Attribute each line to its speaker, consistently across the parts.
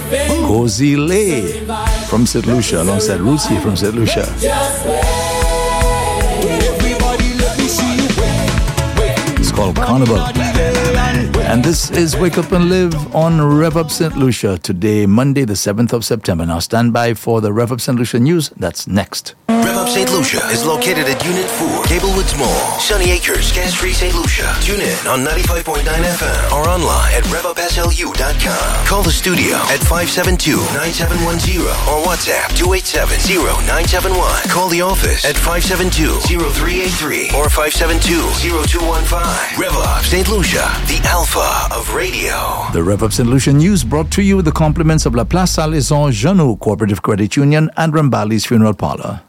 Speaker 1: Cozy Lay from St. Lucia alongside Lucy from St. Lucia. It's called Carnival. And this is Wake Up and Live on Rev Up St. Lucia today, Monday, the 7th of September. Now stand by for the Rev Up St. Lucia news. That's next.
Speaker 2: Rev Up St. Lucia is located at Unit 4, Gablewoods Mall, Sunny Acres, Gas-Free St. Lucia. Tune in on 95.9 FM or online at revupslu.com. Call the studio at 572-9710 or WhatsApp 287-0971. Call the office at 572-0383 or 572-0215. Rev Up St. Lucia, the alpha of radio.
Speaker 1: The Rev Up St. Lucia news brought to you with the compliments of La Place Salaison Jeannot Cooperative Credit Union and Rambali's Funeral Parlor.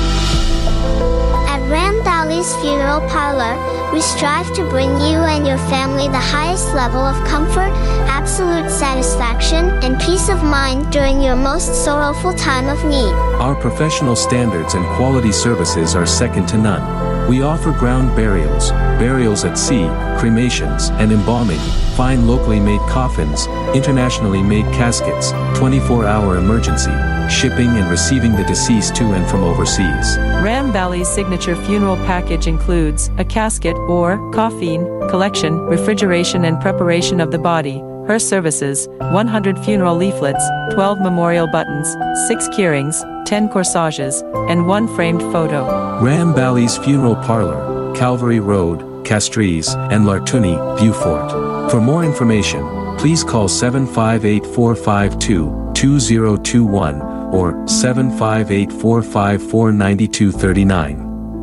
Speaker 3: At Rambali's Funeral Parlor, we strive to bring you and your family the highest level of comfort, absolute satisfaction, and peace of mind during your most sorrowful time of need.
Speaker 4: Our professional standards and quality services are second to none. We offer ground burials, burials at sea, cremations, and embalming, fine locally made coffins, internationally made caskets, 24-hour emergency, shipping and receiving the deceased to and from overseas.
Speaker 5: Rambali's signature funeral package includes a casket or coffin collection, refrigeration and preparation of the body, her services, 100 funeral leaflets, 12 memorial buttons, 6 keurings, 10 corsages, and 1 framed photo.
Speaker 4: Rambali's Funeral Parlor, Calvary Road, Castries, and Lartuni, Beaufort. For more information, please call 758-452-2021 or 758-454-9239.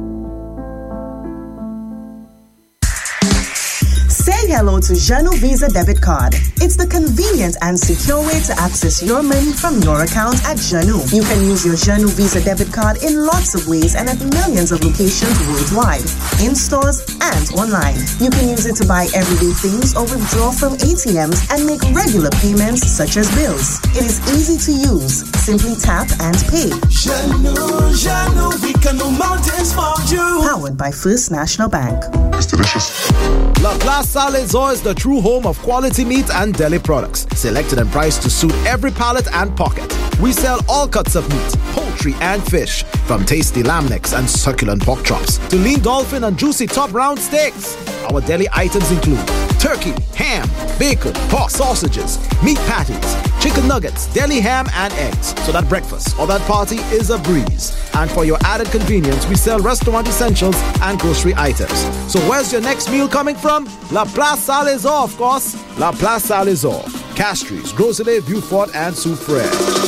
Speaker 6: Say hello to Jeannot Visa Debit Card. It's the convenient and secure way to access your money from your account at Jeannot. You can use your Jeannot Visa Debit Card in lots of ways and at millions of locations worldwide, in stores and online. You can use it to buy everyday things or withdraw from ATMs and make regular payments such as bills. It is easy to use. Simply tap and pay.
Speaker 7: Jeannot, we can move mountains for you.
Speaker 6: Powered by First National Bank.
Speaker 7: It's delicious.
Speaker 8: La Place Salaison is the true home of quality meat and deli products, selected and priced to suit every palate and pocket. We sell all cuts of meat, poultry and fish, from tasty lamb necks and succulent pork chops to lean dolphin and juicy top round steaks. Our deli items include turkey, ham, bacon, pork sausages, meat patties, chicken nuggets, deli ham and eggs, so that breakfast or that party is a breeze. And for your added convenience, we sell restaurant essentials and grocery items. So where's your next meal coming from? La Place Salaison, of course. La Place Salaison, Castries, Groselet, Beaufort, and Soufrière.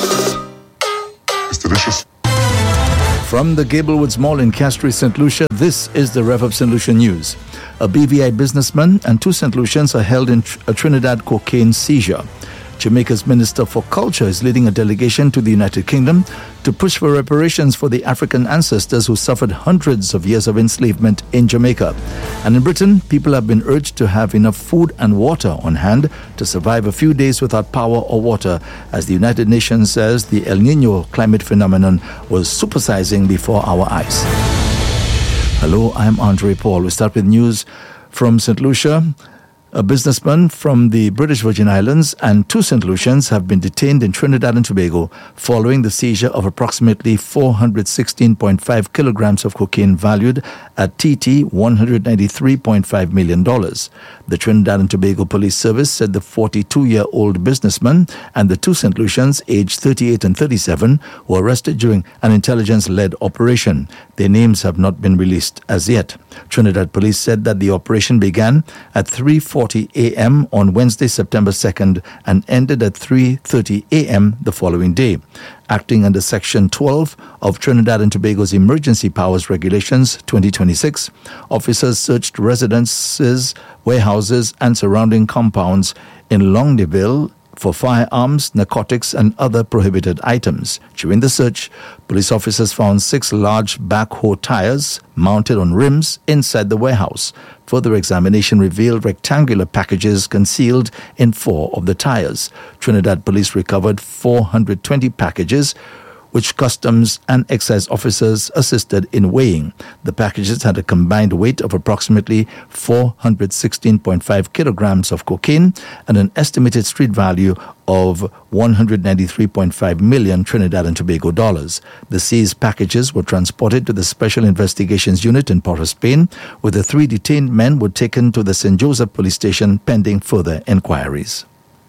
Speaker 7: It's delicious.
Speaker 1: From the Gablewoods Mall in Castries, St. Lucia, this is the Rev Up St. Lucia news. A BVI businessman and 2 St. Lucians are held in a Trinidad cocaine seizure. Jamaica's Minister for Culture is leading a delegation to the United Kingdom to push for reparations for the African ancestors who suffered hundreds of years of enslavement in Jamaica. And in Britain, people have been urged to have enough food and water on hand to survive a few days without power or water, as the United Nations says the El Niño climate phenomenon was supersizing before our eyes. Hello, I'm Andre Paul. We start with news from St. Lucia. A businessman from the British Virgin Islands and 2 St. Lucians have been detained in Trinidad and Tobago following the seizure of approximately 416.5 kilograms of cocaine valued at TT $193.5 million. The Trinidad and Tobago Police Service said the 42-year-old businessman and the 2 St. Lucians, aged 38 and 37, were arrested during an intelligence-led operation. Their names have not been released as yet. Trinidad Police said that the operation began at 3:40 a.m. on Wednesday, September 2nd, and ended at 3:30 a.m. the following day. Acting under Section 12 of Trinidad and Tobago's Emergency Powers Regulations 2026, officers searched residences, warehouses, and surrounding compounds in Longdeville for firearms, narcotics, and other prohibited items. During the search, police officers found 6 large backhoe tires mounted on rims inside the warehouse. Further examination revealed rectangular packages concealed in 4 of the tires. Trinidad police recovered 420 packages, which customs and excise officers assisted in weighing. The packages had a combined weight of approximately 416.5 kilograms of cocaine and an estimated street value of 193.5 million Trinidad and Tobago dollars. The seized packages were transported to the Special Investigations Unit in Port of Spain, where the 3 detained men were taken to the St. Joseph Police Station pending further inquiries.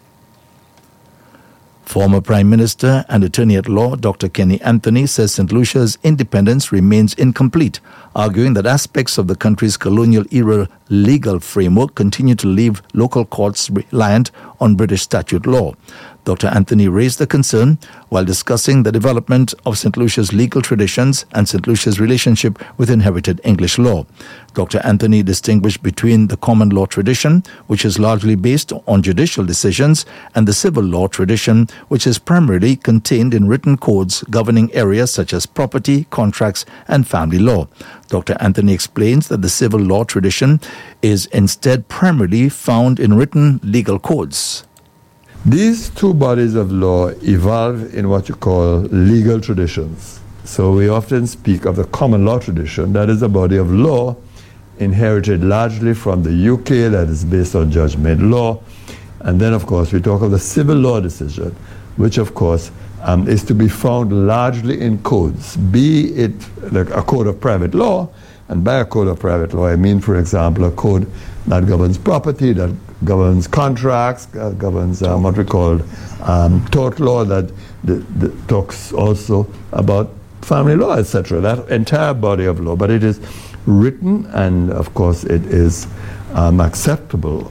Speaker 1: Former Prime Minister and Attorney-at-Law Dr. Kenny Anthony says St. Lucia's independence remains incomplete, arguing that aspects of the country's colonial-era legal framework continue to leave local courts reliant on British statute law. Dr. Anthony raised the concern while discussing the development of St. Lucia's legal traditions and St. Lucia's relationship with inherited English law. Dr. Anthony distinguished between the common law tradition, which is largely based on judicial decisions, and the civil law tradition, which is primarily contained in written codes governing areas such as property, contracts, and family law. Dr. Anthony explains that the civil law tradition is instead primarily found in written legal codes.
Speaker 9: These two bodies of law evolve in what you call legal traditions. So we often speak of the common law tradition, that is a body of law inherited largely from the UK, that is based on judgment law. And then, of course, we talk of the civil law decision, which, of course, is to be found largely in codes, be it like a code of private law. And by a code of private law, I mean, for example, a code that governs property, that governs contracts, governs what we call tort law, that talks also about family law, etc. That entire body of law, but it is written, and of course it is accessible.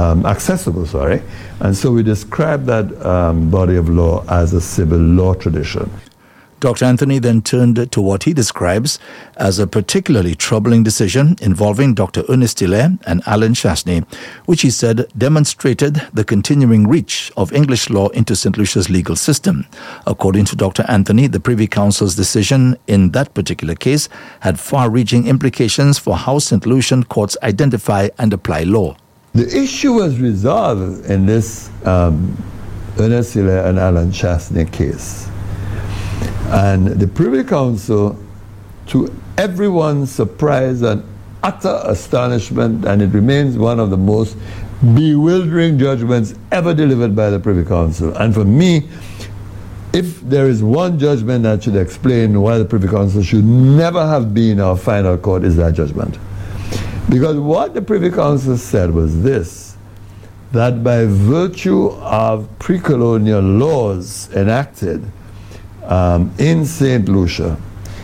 Speaker 9: And so we describe that body of law as a civil law tradition.
Speaker 1: Dr. Anthony then turned to what he describes as a particularly troubling decision involving Dr. Ernest Hilaire and Alan Chasney, which he said demonstrated the continuing reach of English law into St. Lucia's legal system. According to Dr. Anthony, the Privy Council's decision in that particular case had far-reaching implications for how St. Lucian courts identify and apply law.
Speaker 9: The issue was resolved in this Ernest Hilaire and Alan Chasney case. And the Privy Council, to everyone's surprise and utter astonishment, and it remains one of the most bewildering judgments ever delivered by the Privy Council. And for me, if there is one judgment that should explain why the Privy Council should never have been our final court, is that judgment. Because what the Privy Council said was this, that by virtue of pre-colonial laws enacted in St. Lucia,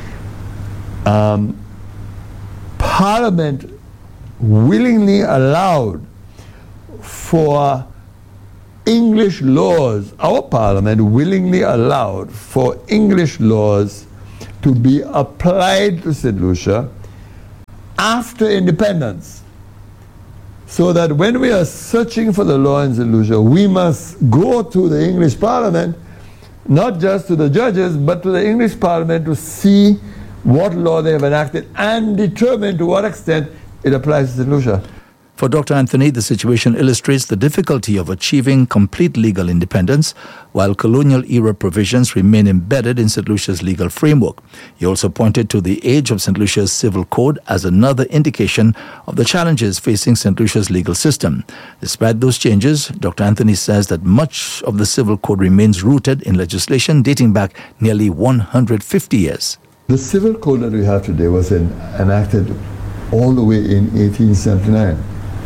Speaker 9: Parliament willingly allowed for English laws, our Parliament willingly allowed for English laws to be applied to St. Lucia after independence. So that when we are searching for the law in St. Lucia, we must go to the English Parliament, not just to the judges, but to the English Parliament to see what law they have enacted and determine to what extent it applies to St. Lucia.
Speaker 1: For Dr. Anthony, the situation illustrates the difficulty of achieving complete legal independence while colonial-era provisions remain embedded in St. Lucia's legal framework. He also pointed to the age of St. Lucia's civil code as another indication of the challenges facing St. Lucia's legal system. Despite those changes, Dr. Anthony says that much of the civil code remains rooted in legislation dating back nearly 150 years.
Speaker 9: The civil code that we have today was enacted all the way in 1879.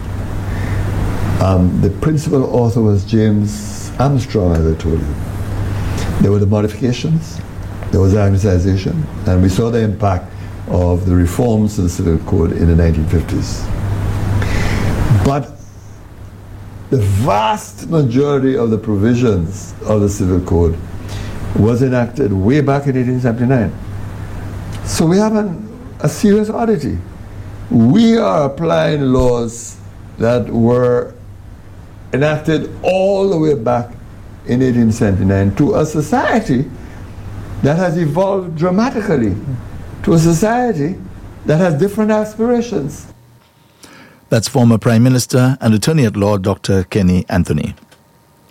Speaker 9: The principal author was James Armstrong, as I told you. There were the modifications, there was anglicization, and we saw the impact of the reforms to the civil code in the 1950s. But the vast majority of the provisions of the civil code was enacted way back in 1879. So we have a serious oddity. We are applying laws that were enacted all the way back in 1879 to a society that has evolved dramatically, to a society that has different aspirations.
Speaker 1: That's former Prime Minister and Attorney-at-Law Dr. Kenny Anthony.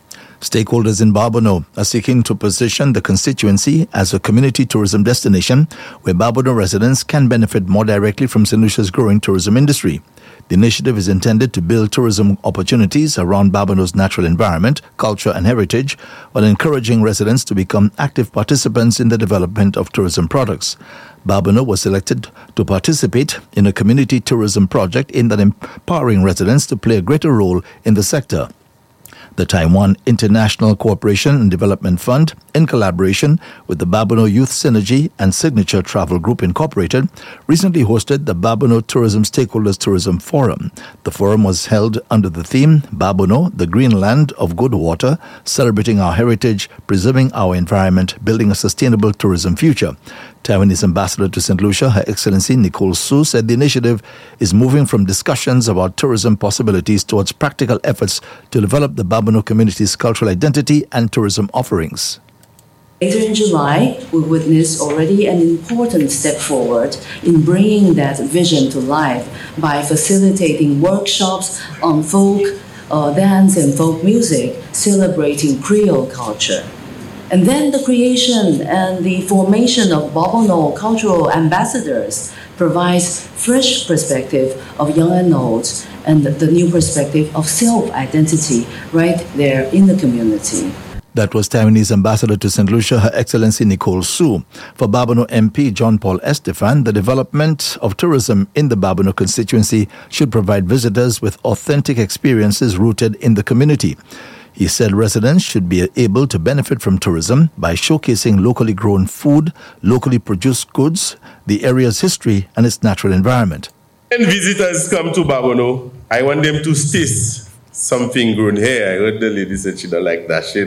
Speaker 1: Stakeholders in Barbono are seeking to position the constituency as a community tourism destination where Barbono residents can benefit more directly from St. Lucia's growing tourism industry. The initiative is intended to build tourism opportunities around Barbono's natural environment, culture and heritage, while encouraging residents to become active participants in the development of tourism products. Barbono was selected to participate in a community tourism project aimed at empowering residents to play a greater role in the sector. The Taiwan International Cooperation and Development Fund, in collaboration with the Barbono Youth Synergy and Signature Travel Group Incorporated, recently hosted the Barbono Tourism Stakeholders Tourism Forum. The forum was held under the theme Barbono, the Green Land of Good Water, celebrating our heritage, preserving our environment, building a sustainable tourism future. Taiwanese ambassador to St. Lucia, Her Excellency Nicole Su, said the initiative is moving from discussions about tourism possibilities towards practical efforts to develop the Barbono community's cultural identity and tourism offerings.
Speaker 10: Later in July, we witnessed already an important step forward in bringing that vision to life by facilitating workshops on folk dance and folk music, celebrating Creole culture. And then the creation and the formation of Barbono cultural ambassadors provides fresh perspective of young and old and the new perspective of self-identity right there in the community.
Speaker 1: That was Taiwanese ambassador to St. Lucia, Her Excellency Nicole Su. For Barbono MP John Paul Estefan, the development of tourism in the Barbono constituency should provide visitors with authentic experiences rooted in the community. He said residents should be able to benefit from tourism by showcasing locally grown food, locally produced goods, the area's history and its natural environment.
Speaker 11: When visitors come to Barbono, I want them to taste something grown here. I heard the lady said she don't like dashin,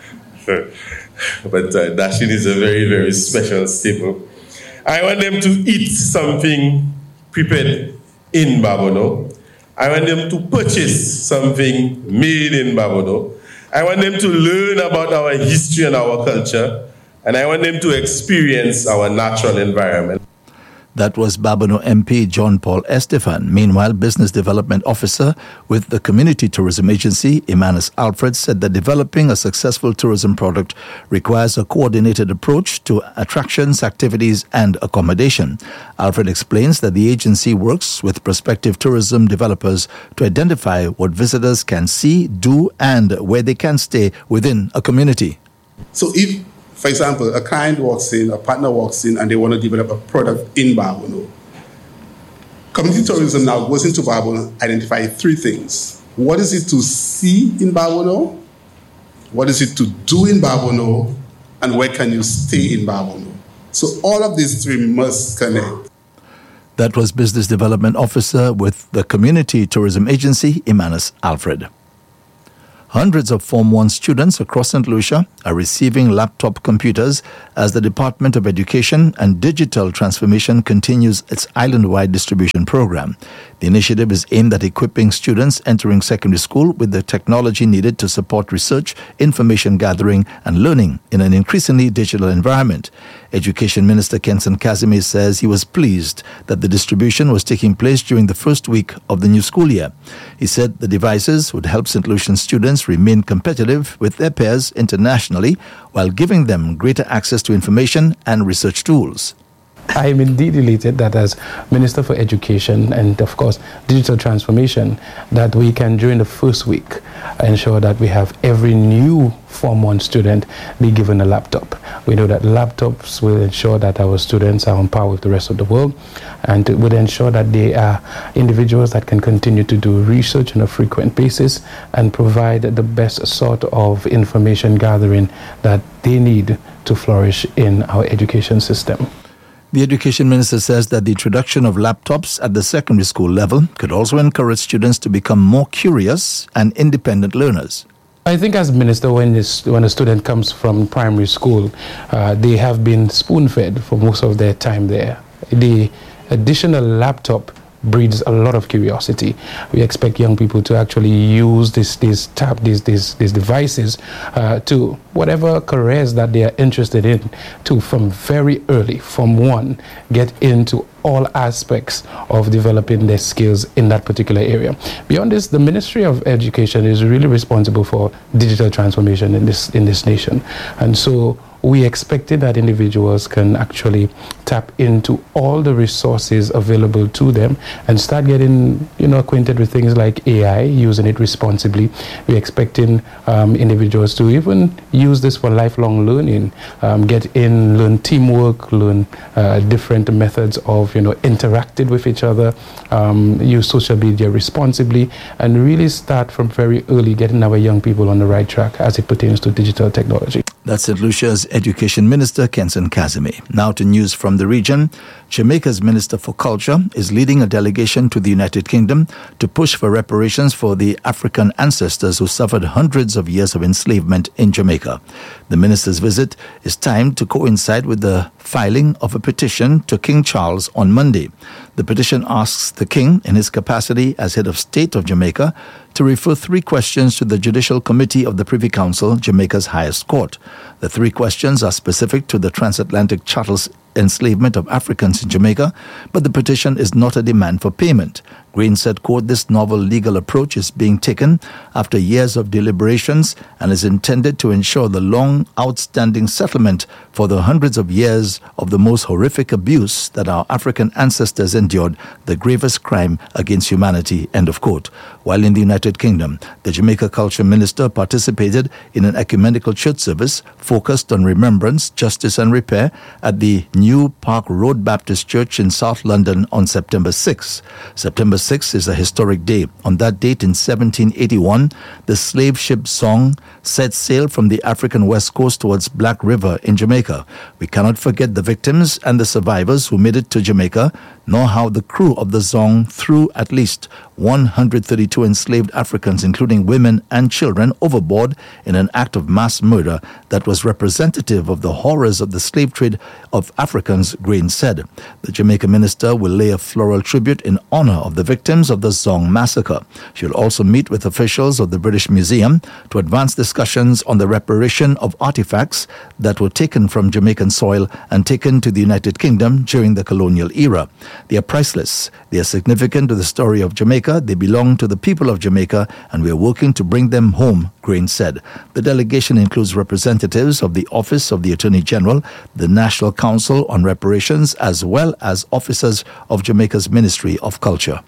Speaker 11: but dashin is a very, very special staple. I want them to eat something prepared in Barbono. I want them to purchase something made in Barbono. I want them to learn about our history and our culture. And I want them to experience our natural environment.
Speaker 1: That was Barbono MP John Paul Estefan. Meanwhile, Business Development Officer with the Community Tourism Agency, Emmanuel Alfred, said that developing a successful tourism product requires a coordinated approach to attractions, activities, and accommodation. Alfred explains that the agency works with prospective tourism developers to identify what visitors can see, do, and where they can stay within a community.
Speaker 12: So if, for example, a client walks in, a partner walks in, and they want to develop a product in Barbono, community tourism now goes into Barbono, identify three things. What is it to see in Barbono? What is it to do in Barbono? And where can you stay in Barbono? So all of these three must connect.
Speaker 1: That was Business Development Officer with the Community Tourism Agency, Emmanuel Alfred. Hundreds of Form 1 students across St. Lucia are receiving laptop computers as the Department of Education and Digital Transformation continues its island-wide distribution program. The initiative is aimed at equipping students entering secondary school with the technology needed to support research, information gathering, and learning in an increasingly digital environment. Education Minister Kenson Casimir says he was pleased that the distribution was taking place during the first week of the new school year. He said the devices would help St. Lucian students remain competitive with their peers internationally while giving them greater access to information and research tools.
Speaker 13: I am indeed elated that as Minister for Education and, of course, Digital Transformation, that we can, during the first week, ensure that we have every new Form 1 student be given a laptop. We know that laptops will ensure that our students are on par with the rest of the world, and it would ensure that they are individuals that can continue to do research on a frequent basis and provide the best sort of information gathering that they need to flourish in our education system.
Speaker 1: The Education Minister says that the introduction of laptops at the secondary school level could also encourage students to become more curious and independent learners.
Speaker 13: I think as Minister, when a student comes from primary school, they have been spoon-fed for most of their time there. The additional laptop breeds a lot of curiosity. We expect young people to actually use these devices to whatever careers that they are interested in, to from very early, from one, get into all aspects of developing their skills in that particular area. Beyond this, the Ministry of Education is really responsible for digital transformation in this nation, and so we expected that individuals can actually tap into all the resources available to them and start getting, acquainted with things like AI, using it responsibly. We're expecting individuals to even use this for lifelong learning, learn teamwork, learn different methods of, interacting with each other, use social media responsibly, and really start from very early getting our young people on the right track as it pertains to digital technology.
Speaker 1: That's St. Lucia's Education Minister, Kenson Kazimi. Now to news from the region. Jamaica's Minister for Culture is leading a delegation to the United Kingdom to push for reparations for the African ancestors who suffered hundreds of years of enslavement in Jamaica. The minister's visit is timed to coincide with the filing of a petition to King Charles on Monday. The petition asks the King, in his capacity as head of state of Jamaica, to refer 3 questions to the Judicial Committee of the Privy Council, Jamaica's highest court. The 3 questions are specific to the transatlantic chattel's enslavement of Africans in Jamaica, but the petition is not a demand for payment. Green said, quote, this novel legal approach is being taken after years of deliberations and is intended to ensure the long outstanding settlement for the hundreds of years of the most horrific abuse that our African ancestors endured, the gravest crime against humanity, end of quote. While in the United Kingdom, the Jamaica Culture Minister participated in an ecumenical church service focused on remembrance, justice and repair at the New Park Road Baptist Church in South London on September 6. September 6 is a historic day. On that date in 1781, the slave ship Song set sail from the African west coast towards Black River in Jamaica. We cannot forget the victims and the survivors who made it to Jamaica, nor how the crew of the Song threw at least 132 enslaved Africans, including women and children, overboard in an act of mass murder that was representative of the horrors of the slave trade of Africans, Green said. The Jamaica minister will lay a floral tribute in honor of the victims of the Song massacre. She will also meet with officials of the British Museum to advance discussions on the reparation of artifacts that were taken from Jamaican soil and taken to the United Kingdom during the colonial era. They are priceless. They are significant to the story of Jamaica. They belong to the people of Jamaica, and we are working to bring them home, Green said. The delegation includes representatives of the Office of the Attorney General, the National Council on Reparations, as well as officers of Jamaica's Ministry of Culture.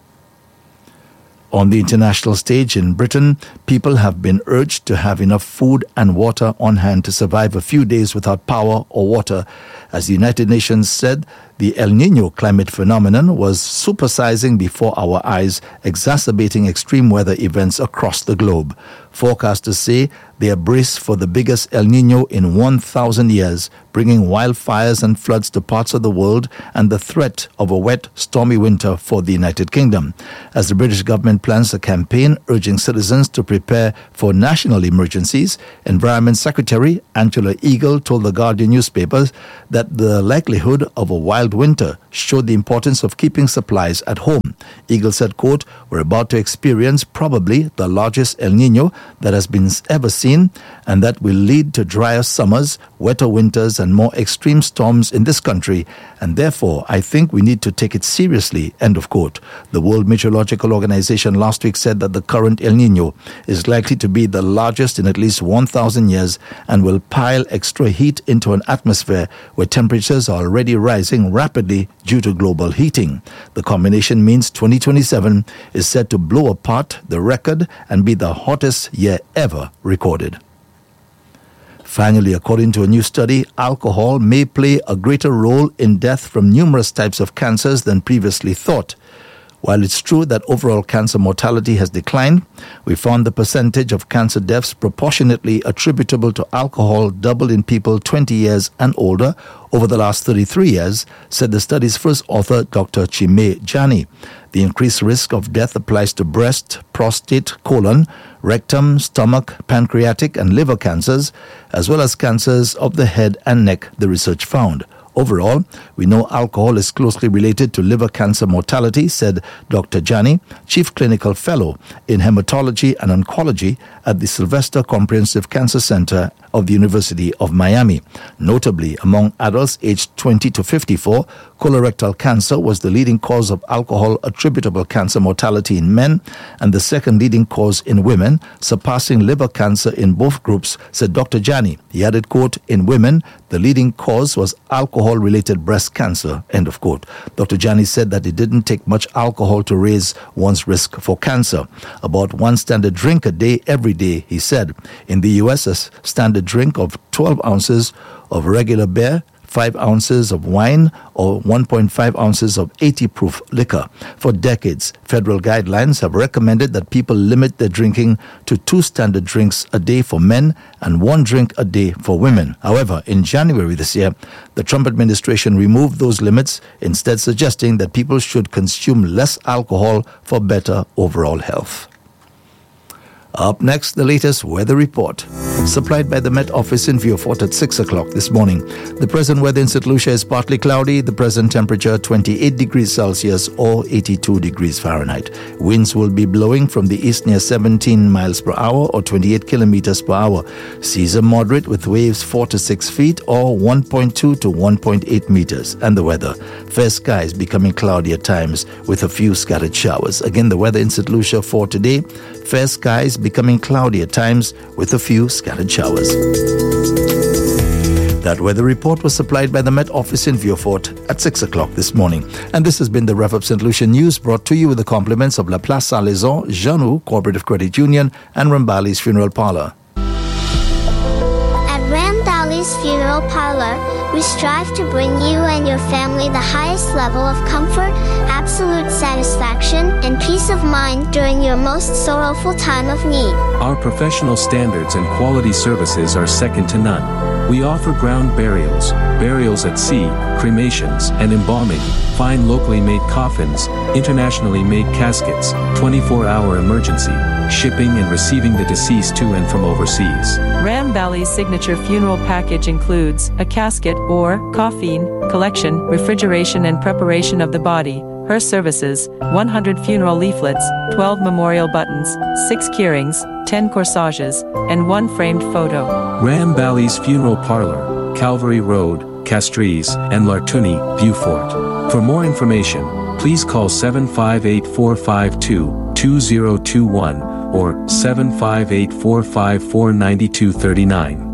Speaker 1: On the international stage in Britain, people have been urged to have enough food and water on hand to survive a few days without power or water. As the United Nations said, the El Niño climate phenomenon was supersizing before our eyes, exacerbating extreme weather events across the globe. Forecasters say they are braced for the biggest El Niño in 1,000 years, bringing wildfires and floods to parts of the world and the threat of a wet, stormy winter for the United Kingdom. As the British government plans a campaign urging citizens to prepare for national emergencies, Environment Secretary Angela Eagle told the Guardian newspaper that the likelihood of a wild winter showed the importance of keeping supplies at home. Eagle said, quote, we're about to experience probably the largest El Niño that has been ever seen, and that will lead to drier summers, wetter winters, and more extreme storms in this country, and therefore I think we need to take it seriously, end of quote. The World Meteorological Organization last week said that the current El Niño is likely to be the largest in at least 1,000 years and will pile extra heat into an atmosphere where temperatures are already rising rapidly due to global heating. The combination means 2027 is set to blow apart the record and be the hottest year ever recorded. Finally, according to a new study, alcohol may play a greater role in death from numerous types of cancers than previously thought. While it's true that overall cancer mortality has declined, we found the percentage of cancer deaths proportionately attributable to alcohol doubled in people 20 years and older over the last 33 years, said the study's first author, Dr. Chime Jani. The increased risk of death applies to breast, prostate, colon, rectum, stomach, pancreatic and liver cancers, as well as cancers of the head and neck, the research found. Overall, we know alcohol is closely related to liver cancer mortality, said Dr. Jani, Chief Clinical Fellow in Hematology and Oncology at the Sylvester Comprehensive Cancer Center of the University of Miami. Notably, among adults aged 20 to 54, colorectal cancer was the leading cause of alcohol-attributable cancer mortality in men and the second leading cause in women, surpassing liver cancer in both groups, said Dr. Jani. He added, quote, in women, the leading cause was alcohol-related breast cancer, end of quote. Dr. Jani said that it didn't take much alcohol to raise one's risk for cancer. About 1 standard drink a day every day, he said. In the U.S., a standard drink of 12 ounces of regular beer, 5 ounces of wine, or 1.5 ounces of 80-proof liquor. For decades, federal guidelines have recommended that people limit their drinking to 2 standard drinks a day for men and 1 drink a day for women. However, in January this year, the Trump administration removed those limits, instead suggesting that people should consume less alcohol for better overall health. Up next, the latest weather report, supplied by the Met Office in Vieux-Fort at 6 o'clock this morning. The present weather in St. Lucia is partly cloudy. The present temperature 28 degrees Celsius or 82 degrees Fahrenheit. Winds will be blowing from the east near 17 miles per hour or 28 kilometers per hour. Seas are moderate with waves 4 to 6 feet or 1.2 to 1.8 meters. And the weather, fair skies becoming cloudy at times with a few scattered showers. Again, the weather in St. Lucia for today, fair skies becoming cloudy at times with a few scattered showers. That weather report was supplied by the Met Office in Vieux-Fort at 6 o'clock this morning. And this has been the Rev Up St. Lucia News, brought to you with the compliments of La Place Salaison, Janou Cooperative Credit Union, and Rambali's Funeral Parlor.
Speaker 3: At Rambali's Funeral Parlor, we strive to bring you and your family the highest level of comfort, absolute satisfaction, and peace of mind during your most sorrowful time of need.
Speaker 4: Our professional standards and quality services are second to none. We offer ground burials, burials at sea, cremations and embalming, fine locally made coffins, internationally made caskets, 24-hour emergency, shipping and receiving the deceased to and from overseas.
Speaker 5: Rambali's signature funeral package includes a casket or coffin, collection, refrigeration and preparation of the body, hearse services, 100 funeral leaflets, 12 memorial buttons, 6 keurings, 10 corsages, and 1 framed photo.
Speaker 4: Rambali's Funeral Parlor, Calvary Road, Castries, and Lartuni, Vieux-Fort. For more information, please call 758-452-2021 or 758-454-9239.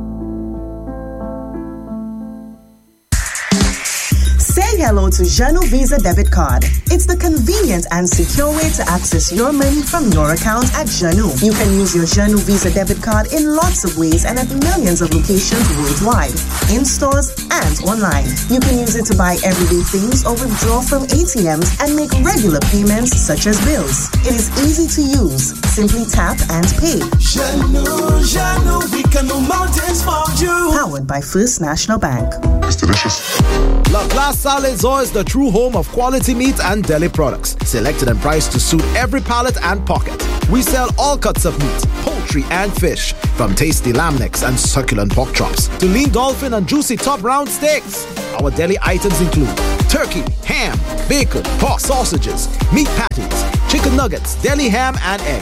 Speaker 6: Say hello to Janou Visa Debit Card. It's the convenient and secure way to access your money from your account at Janou. You can use your Janou Visa Debit Card in lots of ways and at millions of locations worldwide, in stores and online. You can use it to buy everyday things or withdraw from ATMs and make regular payments such as bills. It is easy to use. Simply tap and pay.
Speaker 7: Janou, we can move mountains for you.
Speaker 6: Powered by First National Bank.
Speaker 8: It's delicious. La Place Salaison is the true home of quality meat and deli products, selected and priced to suit every palate and pocket. We sell all cuts of meat, poultry and fish, from tasty lamb necks and succulent pork chops to lean dolphin and juicy top round steaks. Our deli items include turkey, ham, bacon, pork sausages, meat patties, chicken nuggets, deli ham and eggs.